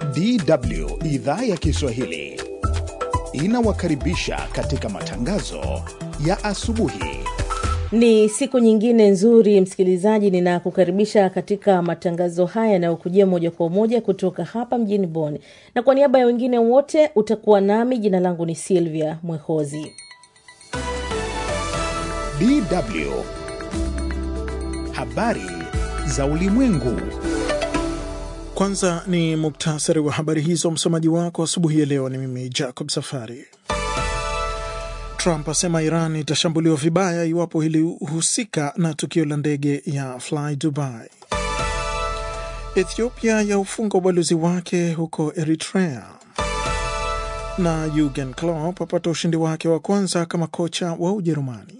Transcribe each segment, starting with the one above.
DW idhaa ya Kiswahili inawakaribisha katika matangazo ya asubuhi. Ni siku nyingine nzuri msikilizaji, ninakukaribisha katika matangazo haya yanayokujia moja kwa moja kutoka hapa mjini Bonn. Na kwa niaba ya wengine wote utakuwa nami, jina langu ni Silvia Mwehozi. DW habari za ulimwengu. Kwanza ni muktasari wa habari hizo. Msomaji wako asubuhi ya leo ni mimi Jacob Safari. Trump asema Iran itashambuliwa vibaya iwapo ilihusika na tukio la ndege ya Fly Dubai. Ethiopia yaufunga ubalozi wake huko Eritrea. Na Jurgen Klopp apata ushindi wake wa kwanza kama kocha wa Ujerumani.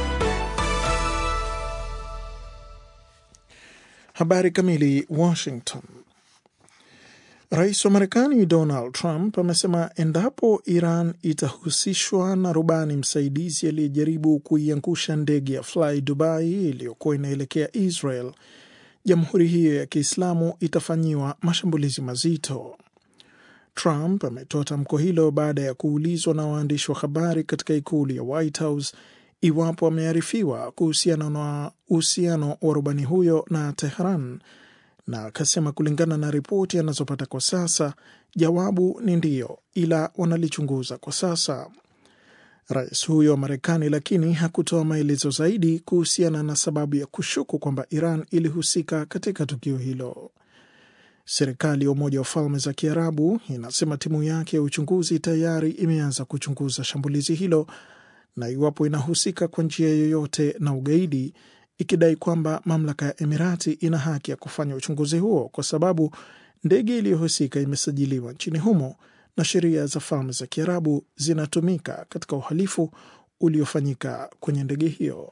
Habari kamili. Washington. Rais wa Marekani Donald Trump amesema endapo Iran itahusishwa na rubani msaidizi aliyejaribu kuiangusha ndege ya Fly Dubai iliyokuwa inaelekea Israel, jamhuri hiyo ya Kiislamu itafanyiwa mashambulizi mazito. Trump ametoa tamko hilo baada ya kuulizwa na waandishi wa habari katika ikulu ya White House iwapo amearifiwa kuhusiana na uhusiano wa rubani huyo na Tehran, na akasema kulingana na ripoti anazopata kwa sasa, jawabu ni ndio, ila wanalichunguza kwa sasa. Rais huyo wa Marekani lakini hakutoa maelezo zaidi kuhusiana na sababu ya kushuku kwamba Iran ilihusika katika tukio hilo. Serikali ya Umoja wa Falme za Kiarabu inasema timu yake ya uchunguzi tayari imeanza kuchunguza shambulizi hilo na iwapo inahusika kwa njia yoyote na ugaidi, ikidai kwamba mamlaka ya Emirati ina haki ya kufanya uchunguzi huo kwa sababu ndege iliyohusika imesajiliwa nchini humo na sheria za Falme za Kiarabu zinatumika katika uhalifu uliofanyika kwenye ndege hiyo.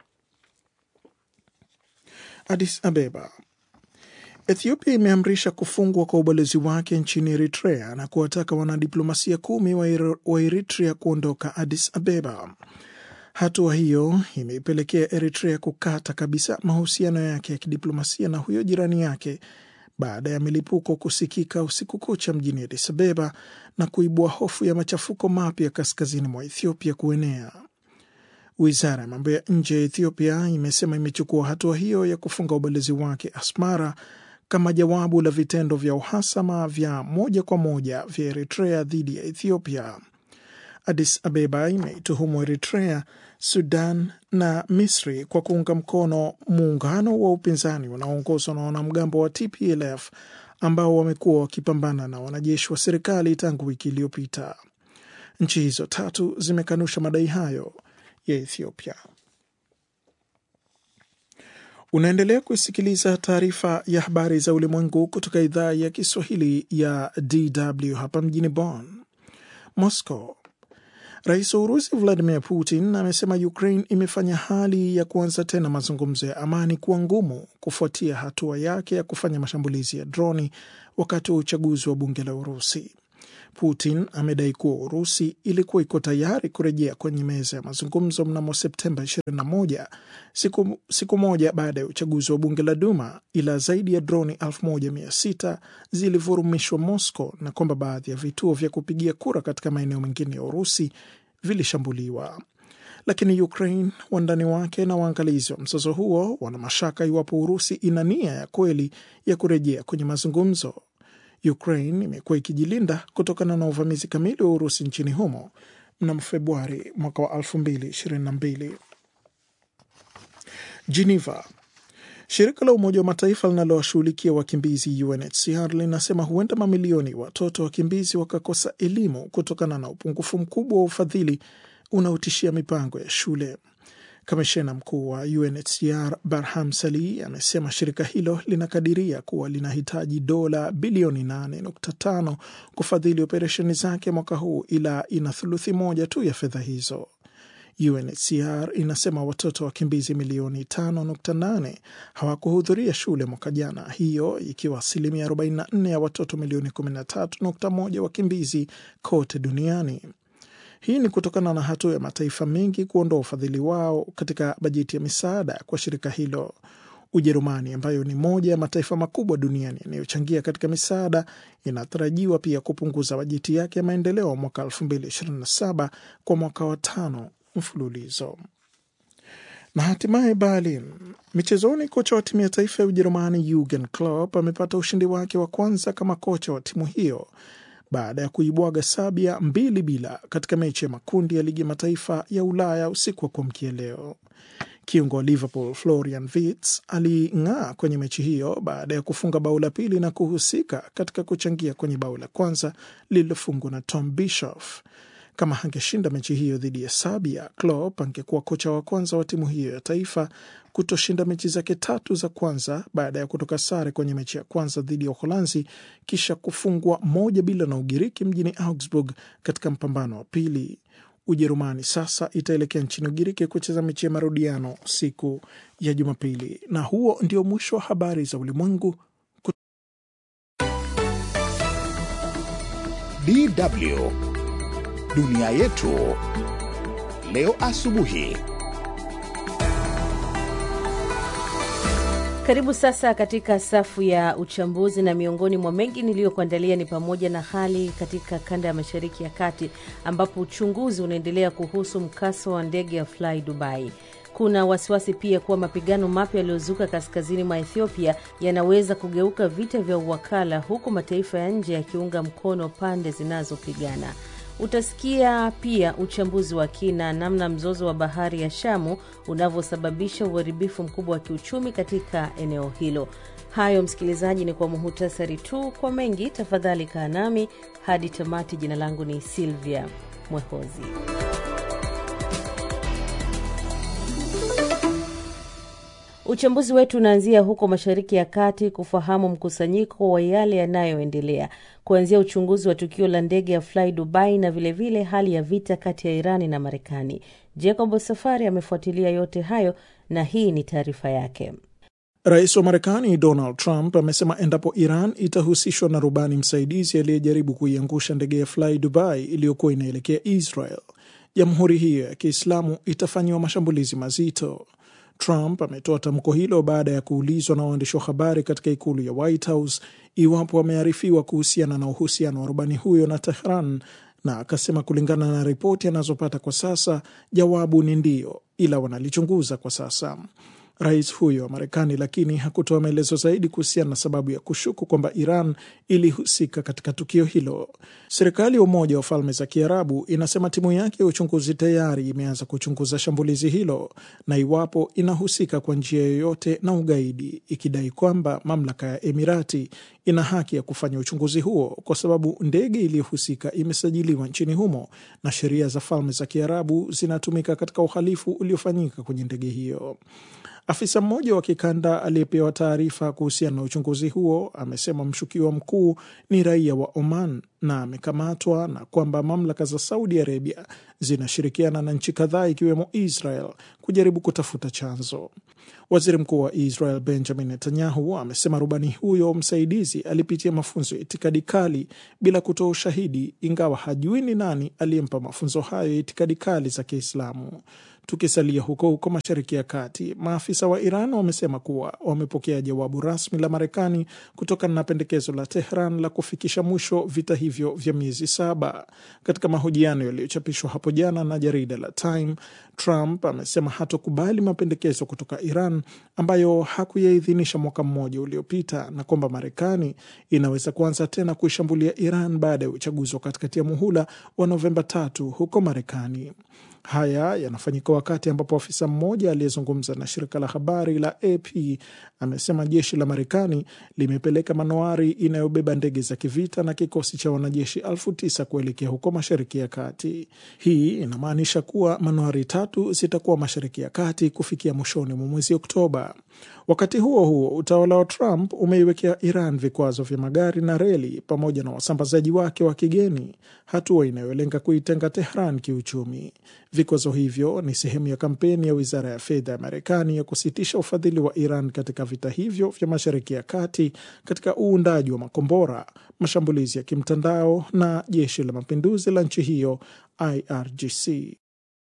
Addis Abeba. Ethiopia imeamrisha kufungwa kwa ubalozi wake nchini Eritrea na kuwataka wanadiplomasia 10 wa Eritrea kuondoka Addis Abeba. Hatua hiyo imeipelekea Eritrea kukata kabisa mahusiano yake ya kidiplomasia na huyo jirani yake baada ya milipuko kusikika usiku kucha mjini Addis Abeba na kuibua hofu ya machafuko mapya kaskazini mwa Ethiopia kuenea. Wizara ya mambo ya nje ya Ethiopia imesema imechukua hatua hiyo ya kufunga ubalozi wake Asmara kama jawabu la vitendo vya uhasama vya moja kwa moja vya Eritrea dhidi ya Ethiopia. Addis Abeba imeituhumu Eritrea, Sudan na Misri kwa kuunga mkono muungano wa upinzani unaoongozwa na wanamgambo wa TPLF ambao wamekuwa wakipambana na wanajeshi wa serikali tangu wiki iliyopita. Nchi hizo tatu zimekanusha madai hayo ya Ethiopia. Unaendelea kusikiliza taarifa ya habari za ulimwengu kutoka idhaa ya Kiswahili ya DW hapa mjini Bonn. Moscow. Rais wa Urusi Vladimir Putin amesema Ukraine imefanya hali ya kuanza tena mazungumzo ya amani kuwa ngumu kufuatia hatua yake ya kufanya mashambulizi ya droni wakati wa uchaguzi wa bunge la Urusi. Putin amedai kuwa Urusi ilikuwa iko tayari kurejea kwenye meza ya mazungumzo mnamo Septemba 21, siku moja baada ya uchaguzi wa bunge la Duma, ila zaidi ya droni 1600 zilivurumishwa Moscow na kwamba baadhi ya vituo vya kupigia kura katika maeneo mengine ya Urusi vilishambuliwa. Lakini Ukraine, wandani wake na waangalizi wa mzozo huo wana mashaka iwapo Urusi ina nia ya kweli ya kurejea kwenye mazungumzo. Ukraine imekuwa ikijilinda kutokana na uvamizi kamili wa Urusi nchini humo mnamo Februari mwaka wa 2022. Geneva. Shirika la Umoja wa Mataifa linalowashughulikia wakimbizi UNHCR linasema huenda mamilioni watoto wakimbizi wakakosa elimu kutokana na upungufu mkubwa wa ufadhili unaotishia mipango ya shule. Kamishena mkuu wa UNHCR Barham Salih amesema shirika hilo linakadiria kuwa linahitaji dola bilioni 8.5 kufadhili operesheni zake mwaka huu, ila ina thuluthi moja tu ya fedha hizo. UNHCR inasema watoto wakimbizi milioni 5.8 hawakuhudhuria shule mwaka jana, hiyo ikiwa 44% ya watoto milioni 13.1 wakimbizi kote duniani. Hii ni kutokana na hatua ya mataifa mengi kuondoa ufadhili wao katika bajeti ya misaada kwa shirika hilo. Ujerumani, ambayo ni moja ya mataifa makubwa duniani yanayochangia katika misaada, inatarajiwa pia kupunguza bajeti yake ya maendeleo mwaka 2027 kwa mwaka wa 5 mfululizo. Na hatimaye Berlin. Michezoni, kocha wa timu ya taifa ya Ujerumani Jurgen Klopp amepata ushindi wake wa kwanza kama kocha wa timu hiyo baada ya kuibwaga Serbia 2-0 katika mechi ya makundi ya ligi ya mataifa ya Ulaya usiku wa kuamkia leo. Kiungo wa Liverpool Florian Wirtz aling'aa kwenye mechi hiyo baada ya kufunga bao la pili na kuhusika katika kuchangia kwenye bao la kwanza lililofungwa na Tom Bischoff. Kama hangeshinda mechi hiyo dhidi ya Serbia, Klopp angekuwa kocha wa kwanza wa timu hiyo ya taifa kutoshinda mechi zake 3 za kwanza baada ya kutoka sare kwenye mechi ya kwanza dhidi ya Uholanzi kisha kufungwa 1-0 na Ugiriki mjini Augsburg katika mpambano wa pili. Ujerumani sasa itaelekea nchini Ugiriki kucheza mechi ya marudiano siku ya Jumapili. Na huo ndio mwisho wa habari za ulimwengu. DW Dunia Yetu leo asubuhi. Karibu sasa katika safu ya uchambuzi, na miongoni mwa mengi niliyokuandalia ni pamoja na hali katika kanda ya Mashariki ya Kati ambapo uchunguzi unaendelea kuhusu mkasa wa ndege ya Fly Dubai. Kuna wasiwasi pia kuwa mapigano mapya yaliyozuka kaskazini mwa Ethiopia yanaweza kugeuka vita vya uwakala, huku mataifa ya nje yakiunga mkono pande zinazopigana. Utasikia pia uchambuzi wa kina namna mzozo wa bahari ya Shamu unavyosababisha uharibifu mkubwa wa kiuchumi katika eneo hilo. Hayo msikilizaji ni kwa muhtasari tu. Kwa mengi tafadhali kaa nami hadi tamati. Jina langu ni Silvia Mwehozi. Uchambuzi wetu unaanzia huko Mashariki ya Kati kufahamu mkusanyiko wa yale yanayoendelea, kuanzia uchunguzi wa tukio la ndege ya Fly Dubai na vile hali ya vita kati ya Irani na Marekani. Jacob Safari amefuatilia yote hayo na hii ni taarifa yake. Rais wa Marekani Donald Trump amesema endapo Iran itahusishwa na rubani msaidizi aliyejaribu kuiangusha ndege ya Fly Dubai iliyokuwa inaelekea Israel, jamhuri hiyo ya Kiislamu itafanywa mashambulizi mazito. Trump ametoa tamko hilo baada ya kuulizwa na waandishi wa habari katika ikulu ya White House iwapo wamearifiwa kuhusiana na uhusiano wa rubani huyo na Tehran, na akasema kulingana na ripoti anazopata kwa sasa, jawabu ni ndio, ila wanalichunguza kwa sasa. Rais huyo wa Marekani lakini hakutoa maelezo zaidi kuhusiana na sababu ya kushuku kwamba Iran ilihusika katika tukio hilo. Serikali ya Umoja wa Falme za Kiarabu inasema timu yake ya uchunguzi tayari imeanza kuchunguza shambulizi hilo na iwapo inahusika kwa njia yoyote na ugaidi, ikidai kwamba mamlaka ya Emirati ina haki ya kufanya uchunguzi huo kwa sababu ndege iliyohusika imesajiliwa nchini humo na sheria za Falme za Kiarabu zinatumika katika uhalifu uliofanyika kwenye ndege hiyo. Afisa mmoja wa kikanda aliyepewa taarifa kuhusiana na uchunguzi huo amesema mshukiwa mkuu ni raia wa Oman na amekamatwa, na kwamba mamlaka za Saudi Arabia zinashirikiana na nchi kadhaa ikiwemo Israel kujaribu kutafuta chanzo. Waziri Mkuu wa Israel Benjamin Netanyahu amesema rubani huyo msaidizi alipitia mafunzo ya itikadi kali bila kutoa ushahidi, ingawa hajui ni nani aliyempa mafunzo hayo ya itikadi kali za Kiislamu. Tukisalia huko Mashariki ya Kati, maafisa wa Iran wamesema kuwa wamepokea jawabu rasmi la Marekani kutokana na pendekezo la Tehran la kufikisha mwisho vita hivyo vya miezi 7. Katika mahojiano yaliyochapishwa hapo jana na jarida la Time, Trump amesema hatokubali mapendekezo kutoka Iran ambayo hakuyaidhinisha mwaka mmoja uliopita, na kwamba Marekani inaweza kuanza tena kuishambulia Iran baada ya uchaguzi wa katikati ya muhula wa Novemba 3 huko Marekani. Haya yanafanyika wakati ambapo afisa mmoja aliyezungumza na shirika la habari la AP amesema jeshi la Marekani limepeleka manowari inayobeba ndege za kivita na kikosi cha wanajeshi 9,000 kuelekea huko Mashariki ya Kati. Hii inamaanisha kuwa manowari 3 zitakuwa Mashariki ya Kati kufikia mwishoni mwa mwezi Oktoba. Wakati huo huo, utawala wa Trump umeiwekea Iran vikwazo vya magari na reli pamoja na wasambazaji wake wa kigeni, hatua inayolenga kuitenga Tehran kiuchumi. Vikwazo hivyo ni sehemu ya kampeni ya Wizara ya Fedha ya Marekani ya kusitisha ufadhili wa Iran katika vita hivyo vya Mashariki ya Kati katika uundaji wa makombora, mashambulizi ya kimtandao na jeshi la mapinduzi la nchi hiyo IRGC.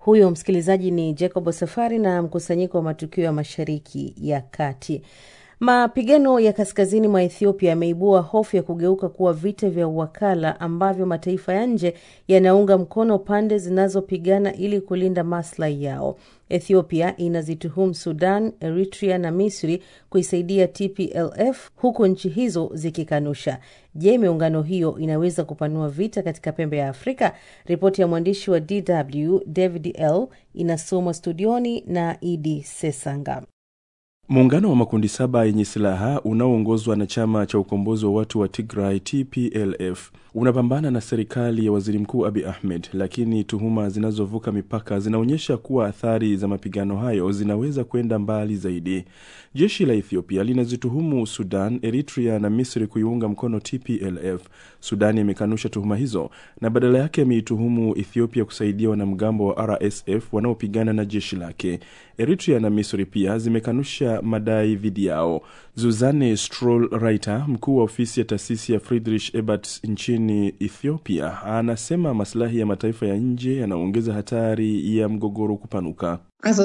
Huyo msikilizaji ni Jacob Safari na mkusanyiko wa matukio ya Mashariki ya Kati. Mapigano ya kaskazini mwa Ethiopia yameibua hofu ya kugeuka kuwa vita vya uwakala ambavyo mataifa ya nje yanaunga mkono pande zinazopigana ili kulinda maslahi yao. Ethiopia inazituhumu Sudan, Eritrea na Misri kuisaidia TPLF, huku nchi hizo zikikanusha. Je, miungano hiyo inaweza kupanua vita katika pembe ya Afrika? Ripoti ya mwandishi wa DW David L inasomwa studioni na Idi Sesanga. Muungano wa makundi 7 yenye silaha unaoongozwa na chama cha ukombozi wa watu wa Tigray TPLF unapambana na serikali ya Waziri Mkuu Abiy Ahmed, lakini tuhuma zinazovuka mipaka zinaonyesha kuwa athari za mapigano hayo zinaweza kwenda mbali zaidi. Jeshi la Ethiopia linazituhumu Sudan, Eritrea na Misri kuiunga mkono TPLF. Sudan imekanusha tuhuma hizo na badala yake imeituhumu Ethiopia kusaidia wanamgambo wa RSF wanaopigana na jeshi lake. Eritrea na Misri pia zimekanusha madai dhidi yao. Zuzanne Stroll-Reiter, mkuu wa ofisi ya taasisi ya Friedrich Ebert nchini Ethiopia, anasema maslahi ya mataifa ya nje yanaongeza hatari ya mgogoro kupanuka.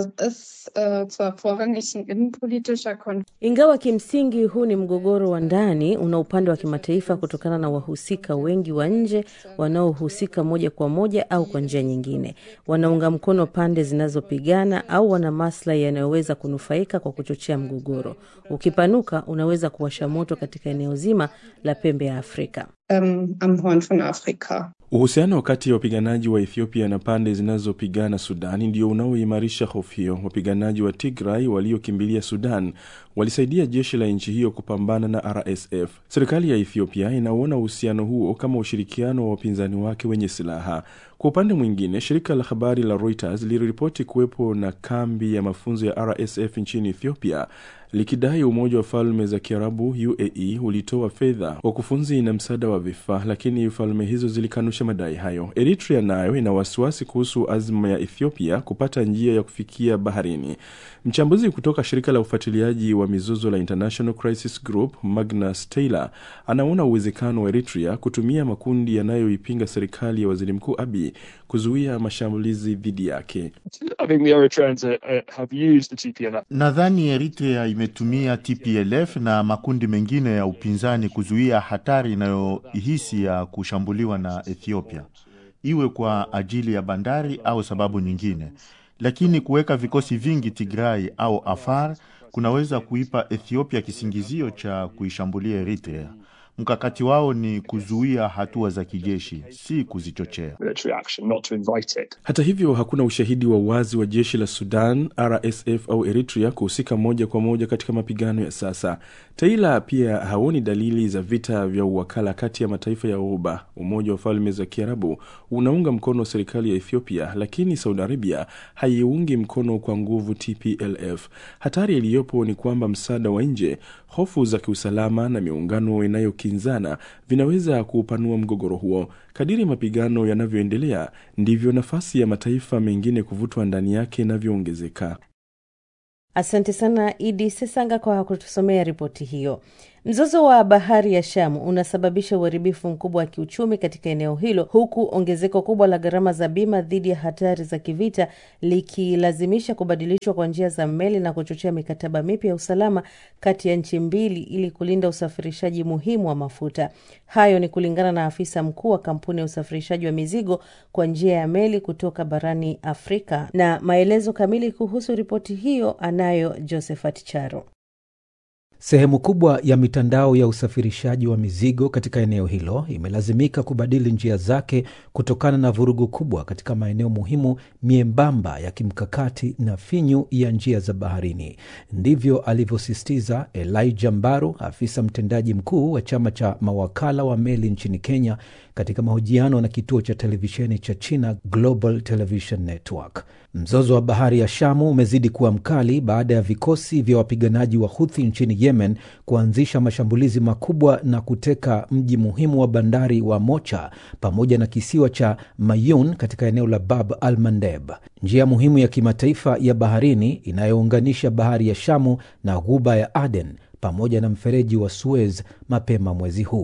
Ingawa kimsingi huu ni mgogoro wa ndani, una upande wa kimataifa kutokana na wahusika wengi wa nje wanaohusika moja kwa moja au kwa njia nyingine. Wanaunga mkono pande zinazopigana au wana maslahi yanayoweza kunufaika kwa kuchochea mgogoro. Ukipanuka unaweza kuwasha moto katika eneo zima la pembe ya Afrika. Am Horn von Afrika. Uhusiano kati ya wapiganaji wa Ethiopia na pande zinazopigana Sudan ndio unaoimarisha hofu hiyo. Wapiganaji wa Tigray waliokimbilia Sudan walisaidia jeshi la nchi hiyo kupambana na RSF. Serikali ya Ethiopia inaona uhusiano huo kama ushirikiano wa wapinzani wake wenye silaha. Kwa upande mwingine, shirika la habari la Reuters liliripoti kuwepo na kambi ya mafunzo ya RSF nchini Ethiopia, likidai Umoja wa Falme za Kiarabu UAE ulitoa fedha, wakufunzi na msaada wa vifaa, lakini falme hizo zilikanusha madai hayo. Eritrea nayo ina wasiwasi kuhusu azma ya Ethiopia kupata njia ya kufikia baharini. Mchambuzi kutoka shirika la ufuatiliaji wa mizozo la International Crisis Group, Magnus Taylor, anaona uwezekano wa Eritrea kutumia makundi yanayoipinga serikali ya Waziri Mkuu Abiy kuzuia mashambulizi dhidi yake. I think the Eritreans have used the TPLF. Nadhani Eritrea imetumia TPLF na makundi mengine ya upinzani kuzuia hatari inayohisi ya kushambuliwa na Ethiopia, iwe kwa ajili ya bandari au sababu nyingine. Lakini kuweka vikosi vingi Tigray au Afar kunaweza kuipa Ethiopia kisingizio cha kuishambulia Eritrea. Mkakati wao ni kuzuia hatua za kijeshi, si kuzichochea. Hata hivyo, hakuna ushahidi wa wazi wa jeshi la Sudan, RSF au Eritrea kuhusika moja kwa moja katika mapigano ya sasa. Taylor pia haoni dalili za vita vya uwakala kati ya mataifa ya Ghuba. Umoja wa Falme za Kiarabu unaunga mkono serikali ya Ethiopia, lakini Saudi Arabia haiungi mkono kwa nguvu TPLF. Hatari iliyopo ni kwamba msaada wa nje, hofu za kiusalama na miungano inayokinzana vinaweza kuupanua mgogoro huo. Kadiri mapigano yanavyoendelea, ndivyo nafasi ya mataifa mengine kuvutwa ndani yake inavyoongezeka. Asante sana Idi Sesanga kwa kutusomea ripoti hiyo. Mzozo wa bahari ya Shamu unasababisha uharibifu mkubwa wa kiuchumi katika eneo hilo, huku ongezeko kubwa la gharama za bima dhidi ya hatari za kivita likilazimisha kubadilishwa kwa njia za meli na kuchochea mikataba mipya ya usalama kati ya nchi mbili ili kulinda usafirishaji muhimu wa mafuta. Hayo ni kulingana na afisa mkuu wa kampuni ya usafirishaji wa mizigo kwa njia ya meli kutoka barani Afrika. Na maelezo kamili kuhusu ripoti hiyo anayo Josephat Charo. Sehemu kubwa ya mitandao ya usafirishaji wa mizigo katika eneo hilo imelazimika kubadili njia zake kutokana na vurugu kubwa katika maeneo muhimu miembamba ya kimkakati na finyu ya njia za baharini. Ndivyo alivyosisitiza Elijah Mbaro, afisa mtendaji mkuu wa chama cha mawakala wa meli nchini Kenya, katika mahojiano na kituo cha televisheni cha China Global Television Network. Mzozo wa bahari ya Shamu umezidi kuwa mkali baada ya vikosi vya wapiganaji wa Houthi nchini Yemen kuanzisha mashambulizi makubwa na kuteka mji muhimu wa bandari wa Mocha pamoja na kisiwa cha Mayun katika eneo la Bab al-Mandeb, njia muhimu ya kimataifa ya baharini inayounganisha bahari ya Shamu na Ghuba ya Aden pamoja na mfereji wa Suez mapema mwezi huu.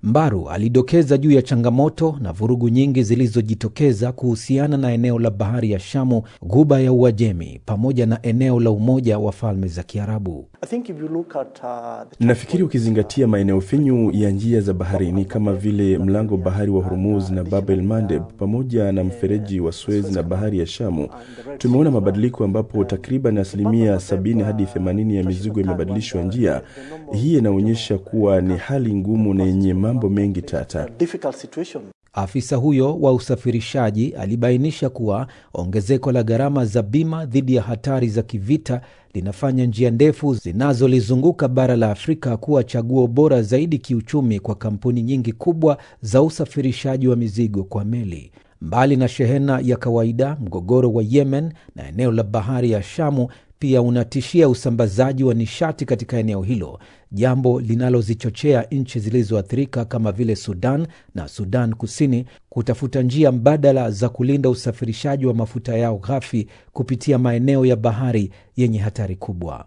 Mbaru alidokeza juu ya changamoto na vurugu nyingi zilizojitokeza kuhusiana na eneo la bahari ya Shamu, Ghuba ya Uajemi, pamoja na eneo la Umoja wa Falme za Kiarabu. Nafikiri ukizingatia maeneo finyu ya njia za baharini kama vile mlango bahari wa Hormuz na Bab el Mandeb pamoja na mfereji wa Suez na bahari ya Shamu, tumeona mabadiliko ambapo takriban 70 hadi 80 ya mizigo imebadilishwa njia. Hii inaonyesha kuwa ni hali ngumu na yenye mambo mengi tata. Afisa huyo wa usafirishaji alibainisha kuwa ongezeko la gharama za bima dhidi ya hatari za kivita linafanya njia ndefu zinazolizunguka bara la Afrika kuwa chaguo bora zaidi kiuchumi kwa kampuni nyingi kubwa za usafirishaji wa mizigo kwa meli. Mbali na shehena ya kawaida, mgogoro wa Yemen na eneo la bahari ya Shamu pia unatishia usambazaji wa nishati katika eneo hilo, jambo linalozichochea nchi zilizoathirika kama vile Sudan na Sudan Kusini kutafuta njia mbadala za kulinda usafirishaji wa mafuta yao ghafi kupitia maeneo ya bahari yenye hatari kubwa.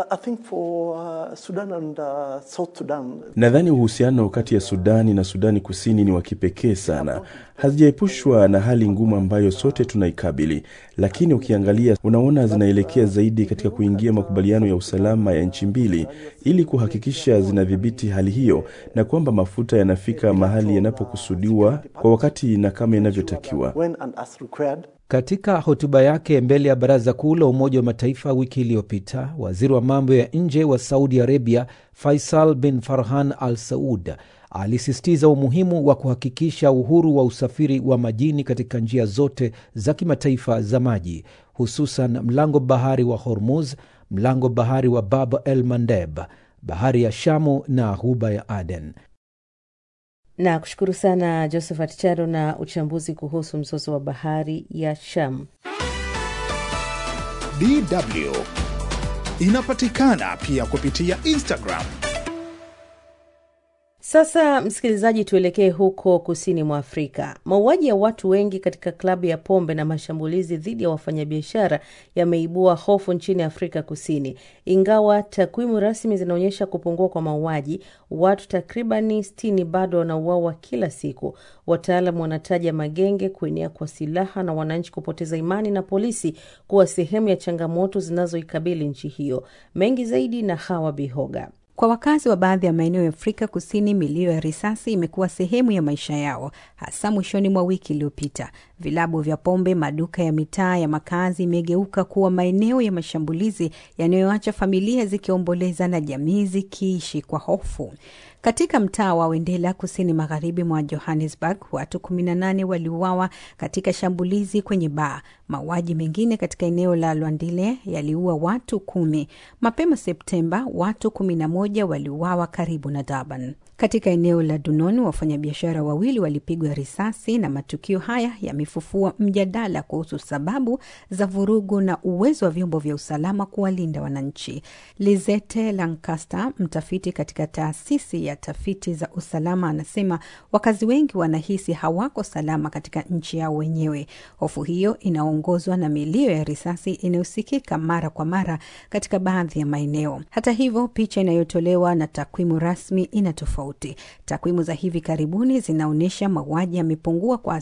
Nadhani uhusiano kati ya Sudani na Sudani Kusini ni wa kipekee sana. Hazijaepushwa na hali ngumu ambayo sote tunaikabili, lakini ukiangalia unaona zinaelekea zaidi katika kuingia makubaliano ya usalama ya nchi mbili ili kuhakikisha zinadhibiti hali hiyo na kwamba mafuta yanafika mahali yanapokusudiwa kwa wakati na kama inavyotakiwa. Katika hotuba yake mbele ya Baraza Kuu la Umoja wa Mataifa wiki iliyopita, waziri wa mambo ya nje wa Saudi Arabia Faisal bin Farhan Al Saud alisisitiza umuhimu wa kuhakikisha uhuru wa usafiri wa majini katika njia zote za kimataifa za maji, hususan mlango bahari wa Hormuz, mlango bahari wa Bab el Mandeb, bahari ya Shamu na Ghuba ya Aden. Na kushukuru sana Josephat Charo na uchambuzi kuhusu mzozo wa bahari ya Sham. DW inapatikana pia kupitia Instagram. Sasa msikilizaji, tuelekee huko kusini mwa Afrika. Mauaji ya watu wengi katika klabu ya pombe na mashambulizi dhidi ya wafanyabiashara yameibua hofu nchini Afrika Kusini. Ingawa takwimu rasmi zinaonyesha kupungua kwa mauaji, watu takribani 60 bado wanauawa kila siku. Wataalamu wanataja magenge, kuenea kwa silaha na wananchi kupoteza imani na polisi kuwa sehemu ya changamoto zinazoikabili nchi hiyo. Mengi zaidi na Hawa Bihoga. Kwa wakazi wa baadhi ya maeneo ya Afrika Kusini, milio ya risasi imekuwa sehemu ya maisha yao, hasa mwishoni mwa wiki iliyopita. Vilabu vya pombe, maduka ya mitaa ya makazi imegeuka kuwa maeneo ya mashambulizi yanayoacha familia zikiomboleza na jamii zikiishi kwa hofu. Katika mtaa wa Wendela kusini magharibi mwa Johannesburg, watu 18 waliuawa katika shambulizi kwenye baa. Mauaji mengine katika eneo la Lwandile yaliua watu 10. Mapema Septemba, watu 11 waliuawa karibu na Durban. Katika eneo la Dunoni, wafanyabiashara wawili walipigwa risasi, na matukio haya yamefufua mjadala kuhusu sababu za vurugu na uwezo wa vyombo vya usalama kuwalinda wananchi. Lizette Lancaster, mtafiti katika taasisi ya tafiti za usalama, anasema wakazi wengi wanahisi hawako salama katika nchi yao wenyewe. Hofu hiyo inaongozwa na milio ya risasi inayosikika mara kwa mara katika baadhi ya maeneo. Hata hivyo, picha inayotolewa na takwimu rasmi ina tofauti. Takwimu za hivi karibuni zinaonyesha mauaji yamepungua kwa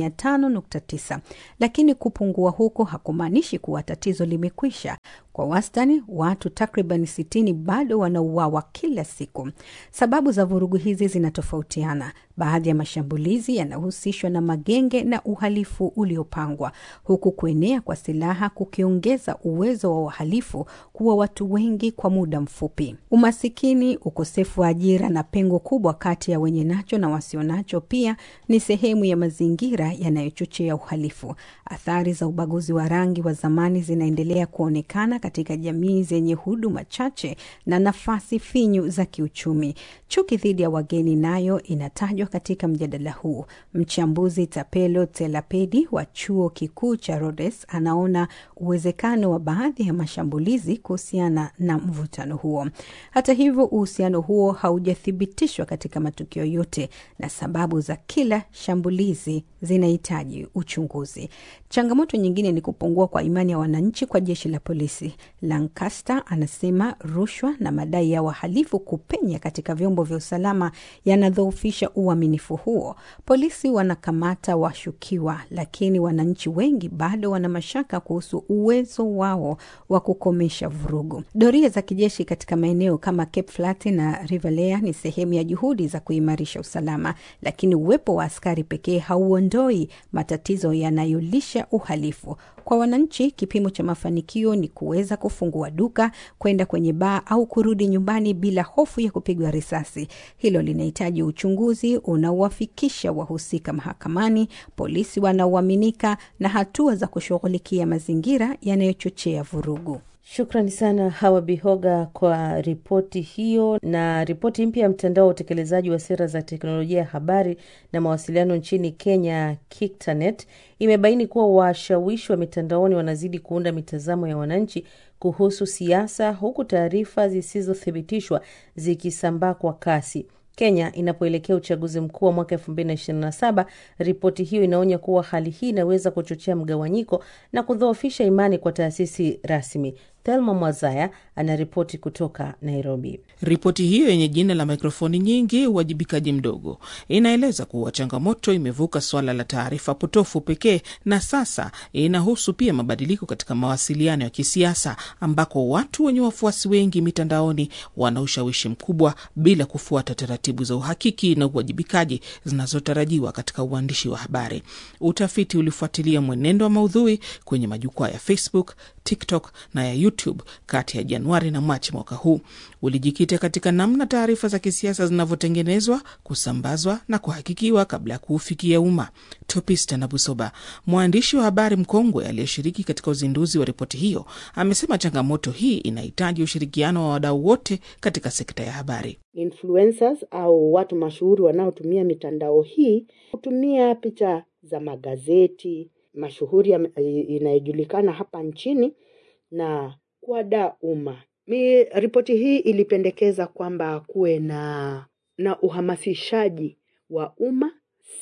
5.9, lakini kupungua huko hakumaanishi kuwa tatizo limekwisha. Kwa wastani, watu takriban 60 bado wanauawa kila siku. Sababu za vurugu hizi zinatofautiana. Baadhi ya mashambulizi yanahusishwa na magenge na uhalifu uliopangwa, huku kuenea kwa silaha kukiongeza uwezo wa wahalifu kuwa watu wengi kwa muda mfupi. Umasikini, ukosefu wa ajira na pengo kubwa kati ya wenye nacho na wasionacho pia ni sehemu ya mazingira yanayochochea uhalifu. Athari za ubaguzi wa rangi wa zamani zinaendelea kuonekana katika jamii zenye huduma chache na nafasi finyu za kiuchumi. Chuki dhidi ya wageni nayo inatajwa katika mjadala huu. Mchambuzi Tapelo Telapedi wa chuo kikuu cha Rhodes anaona uwezekano wa baadhi ya mashambulizi kuhusiana na mvutano huo. Hata hivyo, uhusiano huo haujathibitishwa katika matukio yote, na sababu za kila shambulizi zinahitaji uchunguzi. Changamoto nyingine ni kupungua kwa imani ya wananchi kwa jeshi la polisi. risasi. Lancaster anasema rushwa na madai ya wahalifu kupenya katika vyombo vya usalama yanadhoofisha uaminifu huo. Polisi wanakamata washukiwa, lakini wananchi wengi bado wana mashaka kuhusu uwezo wao wa kukomesha vurugu. Doria za kijeshi katika maeneo kama Cape Flat na Rivalea ni sehemu ya juhudi za kuimarisha usalama, lakini uwepo wa askari pekee hauondoi matatizo yanayolisha uhalifu. Kwa wananchi, kipimo cha mafanikio ni kuweza kufungua duka, kwenda kwenye baa au kurudi nyumbani bila hofu ya kupigwa risasi. Hilo linahitaji uchunguzi unaowafikisha wahusika mahakamani, polisi wanaoaminika na hatua za kushughulikia mazingira yanayochochea vurugu. Shukrani sana Hawa Bihoga kwa ripoti hiyo. Na ripoti mpya ya mtandao wa utekelezaji wa sera za teknolojia ya habari na mawasiliano nchini Kenya, Kictanet, imebaini kuwa washawishi wa mitandaoni wanazidi kuunda mitazamo ya wananchi kuhusu siasa, huku taarifa zisizothibitishwa zikisambaa kwa kasi. Kenya inapoelekea uchaguzi mkuu wa mwaka 2027, ripoti hiyo inaonya kuwa hali hii inaweza kuchochea mgawanyiko na kudhoofisha imani kwa taasisi rasmi. Thelma Mwazaya anaripoti kutoka Nairobi. Ripoti hiyo yenye jina la mikrofoni nyingi, uwajibikaji mdogo, inaeleza kuwa changamoto imevuka swala la taarifa potofu pekee na sasa inahusu pia mabadiliko katika mawasiliano ya kisiasa, ambako watu wenye wafuasi wengi mitandaoni wana ushawishi mkubwa bila kufuata taratibu za uhakiki na uwajibikaji zinazotarajiwa katika uandishi wa habari. Utafiti ulifuatilia mwenendo wa maudhui kwenye majukwaa ya Facebook, TikTok na ya YouTube kati ya Januari na Machi mwaka huu. Ulijikita katika namna taarifa za kisiasa zinavyotengenezwa, kusambazwa na kuhakikiwa kabla ya kuufikia umma. Topista Nabusoba, mwandishi wa habari mkongwe aliyeshiriki katika uzinduzi wa ripoti hiyo, amesema changamoto hii inahitaji ushirikiano wa wadau wote katika sekta ya habari. Influencers au watu mashuhuri wanaotumia mitandao hii kutumia picha za magazeti mashuhuri inayojulikana hapa nchini na kuwadaa umma. Ripoti hii ilipendekeza kwamba kuwe na uhamasishaji wa umma,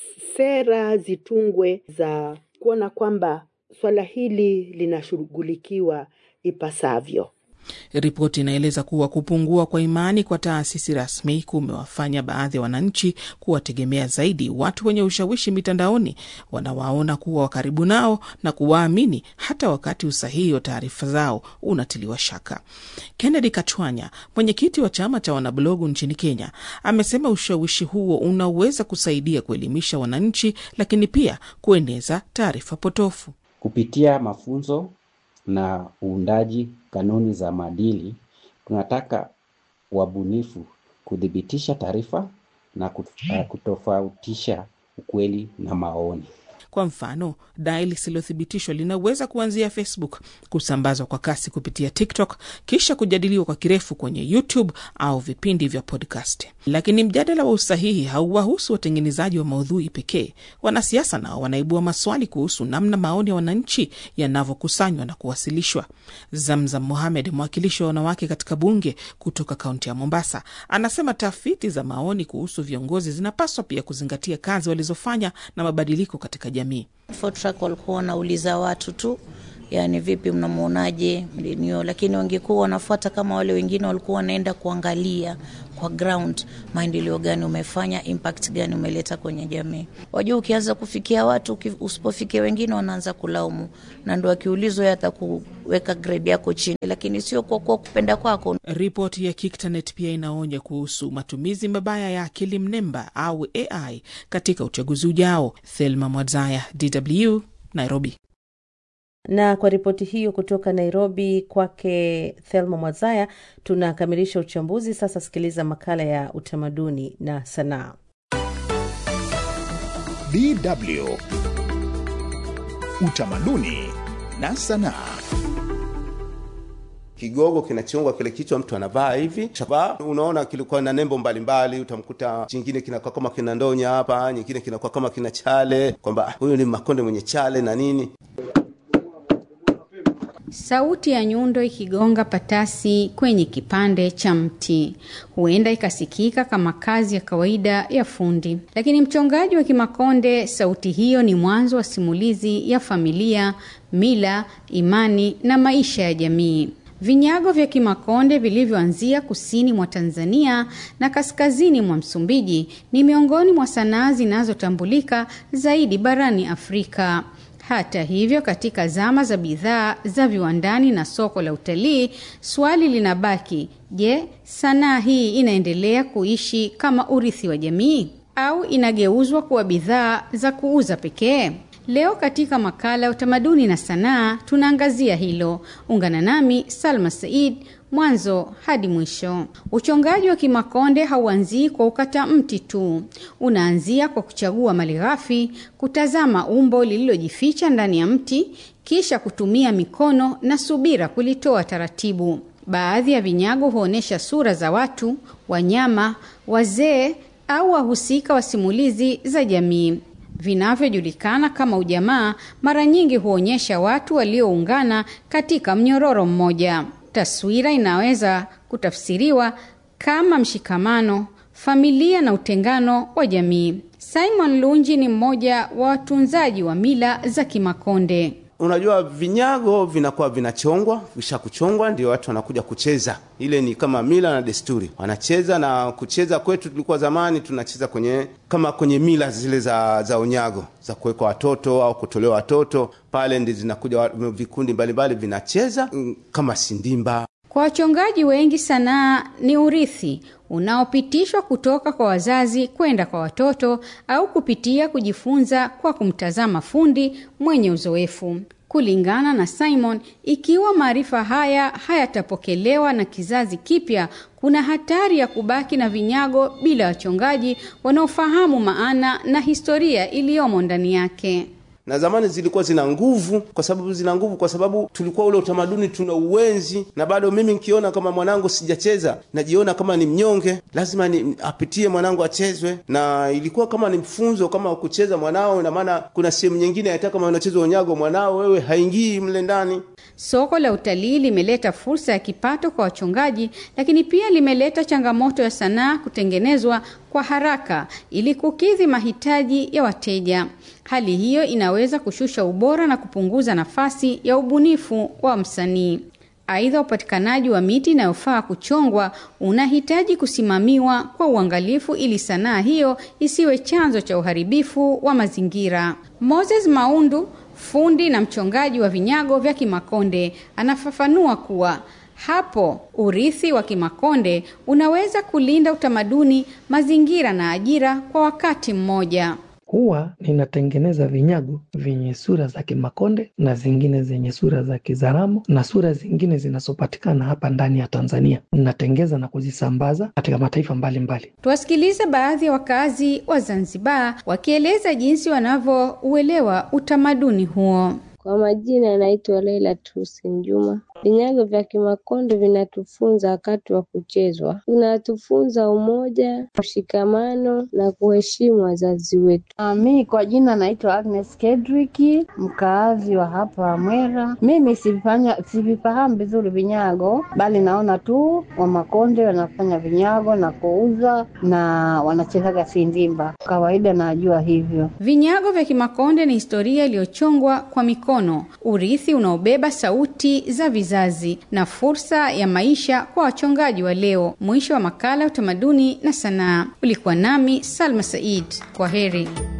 sera zitungwe za kuona kwamba swala hili linashughulikiwa ipasavyo. Ripoti inaeleza kuwa kupungua kwa imani kwa taasisi rasmi kumewafanya baadhi ya wananchi kuwategemea zaidi watu wenye ushawishi mitandaoni, wanawaona kuwa wakaribu nao na kuwaamini hata wakati usahihi wa taarifa zao unatiliwa shaka. Kennedy Kachwanya, mwenyekiti wa chama cha wanablogu nchini Kenya, amesema ushawishi huo unaweza kusaidia kuelimisha wananchi, lakini pia kueneza taarifa potofu. Kupitia mafunzo na uundaji kanuni za maadili, tunataka wabunifu kudhibitisha taarifa na kutofautisha ukweli na maoni. Kwa mfano, dai lisilothibitishwa linaweza kuanzia Facebook, kusambazwa kwa kasi kupitia TikTok, kisha kujadiliwa kwa kirefu kwenye YouTube au vipindi vya podcast. Lakini mjadala wa usahihi hauwahusu watengenezaji wa maudhui pekee. Wanasiasa nao wanaibua maswali kuhusu namna maoni ya wananchi yanavyokusanywa na kuwasilishwa. Zamzam Mohamed, mwakilishi wa wanawake katika bunge kutoka kaunti ya Mombasa, anasema tafiti za maoni kuhusu viongozi zinapaswa pia kuzingatia kazi walizofanya na mabadiliko katika jamii. Fotrack walikuwa wanauliza watu tu, yani vipi mnamuonaje mlinio, lakini wangekuwa wanafuata kama wale wengine walikuwa wanaenda kuangalia kwa ground maendeleo gani umefanya, impact gani umeleta kwenye jamii. Wajua ukianza kufikia watu, usipofikia wengine wanaanza kulaumu, na ndio akiulizwa hata kuweka grade yako chini, lakini sio kwa kupenda kwako. Ripoti ya Kictanet pia inaonya kuhusu matumizi mabaya ya akili mnemba au AI katika uchaguzi ujao. Thelma Mwazaya, DW, Nairobi. Na kwa ripoti hiyo kutoka Nairobi kwake Thelma Mwazaya, tunakamilisha uchambuzi. Sasa sikiliza makala ya utamaduni na sanaa. DW, utamaduni na sanaa. Kigogo kinachongwa kile kichwa mtu anavaa hivi. Shabaa unaona kilikuwa na nembo mbalimbali, utamkuta chingine kinakuwa kama kina ndonya hapa, nyingine kinakuwa kama kina chale, kwamba huyu ni Makonde mwenye chale na nini. Sauti ya nyundo ikigonga patasi kwenye kipande cha mti huenda ikasikika kama kazi ya kawaida ya fundi, lakini mchongaji wa Kimakonde, sauti hiyo ni mwanzo wa simulizi ya familia, mila, imani na maisha ya jamii. Vinyago vya Kimakonde vilivyoanzia kusini mwa Tanzania na kaskazini mwa Msumbiji ni miongoni mwa sanaa zinazotambulika zaidi barani Afrika. Hata hivyo, katika zama za bidhaa za viwandani na soko la utalii, swali linabaki, je, sanaa hii inaendelea kuishi kama urithi wa jamii au inageuzwa kuwa bidhaa za kuuza pekee? Leo katika makala ya utamaduni na sanaa tunaangazia hilo. Ungana nami Salma Said mwanzo hadi mwisho. Uchongaji wa Kimakonde hauanzii kwa ukata mti tu. Unaanzia kwa kuchagua malighafi, kutazama umbo lililojificha ndani ya mti, kisha kutumia mikono na subira kulitoa taratibu. Baadhi ya vinyago huonesha sura za watu, wanyama, wazee au wahusika wa simulizi za jamii. Vinavyojulikana kama ujamaa mara nyingi huonyesha watu walioungana katika mnyororo mmoja. Taswira inaweza kutafsiriwa kama mshikamano, familia na utengano wa jamii. Simon Lunji ni mmoja wa watunzaji wa mila za Kimakonde. Unajua vinyago vinakuwa vinachongwa, visha kuchongwa ndio watu wanakuja kucheza. Ile ni kama mila na desturi. Wanacheza, na kucheza kwetu tulikuwa zamani tunacheza kwenye mila zile za unyago, za kuwekwa watoto au kutolewa watoto. Pale ndi zinakuja vikundi mbalimbali vinacheza kama sindimba. Kwa wachongaji wengi, sanaa ni urithi unaopitishwa kutoka kwa wazazi kwenda kwa watoto au kupitia kujifunza kwa kumtazama fundi mwenye uzoefu. Kulingana na Simon, ikiwa maarifa haya hayatapokelewa na kizazi kipya, kuna hatari ya kubaki na vinyago bila wachongaji wanaofahamu maana na historia iliyomo ndani yake. Na zamani zilikuwa zina nguvu kwa sababu tulikuwa ule utamaduni tuna uwenzi, na bado mimi nikiona kama mwanangu sijacheza najiona kama ni mnyonge, lazima apitie mwanangu achezwe, na ilikuwa kama ni mfunzo kama kucheza mwanao, na maana kuna sehemu nyingine hata kama unacheza unyago mwanao wewe haingii mle ndani. Soko la utalii limeleta fursa ya kipato kwa wachongaji, lakini pia limeleta changamoto ya sanaa kutengenezwa kwa haraka ili kukidhi mahitaji ya wateja. Hali hiyo inaweza kushusha ubora na kupunguza nafasi ya ubunifu wa msanii. Aidha, upatikanaji wa miti inayofaa kuchongwa unahitaji kusimamiwa kwa uangalifu ili sanaa hiyo isiwe chanzo cha uharibifu wa mazingira. Moses Maundu, fundi na mchongaji wa vinyago vya Kimakonde, anafafanua kuwa hapo urithi wa Kimakonde unaweza kulinda utamaduni, mazingira na ajira kwa wakati mmoja. Huwa ninatengeneza vinyago vyenye sura za Kimakonde na zingine zenye sura za Kizaramo na sura zingine zinazopatikana hapa ndani ya Tanzania. Ninatengeza na kuzisambaza katika mataifa mbalimbali. Tuwasikilize baadhi ya wakazi wa Zanzibar wakieleza jinsi wanavyouelewa utamaduni huo. Kwa majina naitwa Leila Tusin Juma. Vinyago vya Kimakonde vinatufunza wakati wa kuchezwa. Vinatufunza umoja, mshikamano na kuheshimu wazazi wetu. Mimi kwa jina naitwa Agnes Kedrick, mkaazi wa hapa Mwera. Mimi sivifahamu vizuri vinyago, bali naona tu wa Makonde wanafanya vinyago na kuuza na wanachezaga sindimba. Kawaida najua hivyo. Vinyago vya Kimakonde ni historia iliyochongwa kwa mikono, urithi unaobeba sauti za vizazi na fursa ya maisha kwa wachongaji wa leo. Mwisho wa makala ya utamaduni na sanaa. Ulikuwa nami Salma Said. Kwaheri.